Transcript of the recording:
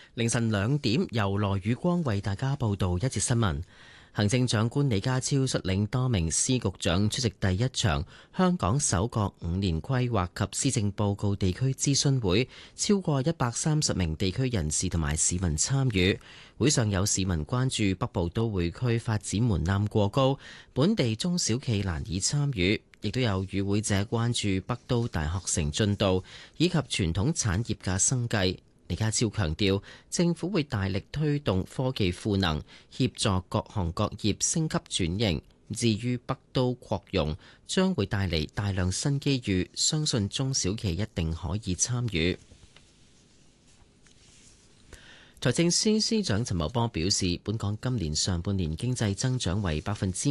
凌晨2點，由羅宇光為大家報道一節新聞。行政長官李家超率領多名司局長出席第一場香港首個5年規劃及施政報告地區諮詢會，超過130名地區人士同埋市民參與。會上有市民關注北部都會區發展門檻過高，本地中小企難以參與，亦都有與會者關注北都大學城進度以及傳統產業嘅生計。李家超強調，政府會大力推動科技賦能，協助各行各業升級轉型。至於北都擴容，將會帶嚟大量新機遇，相信中小企一定可以參與。財政司司長陳茂波表示，本港今年上半年經濟增長為5%。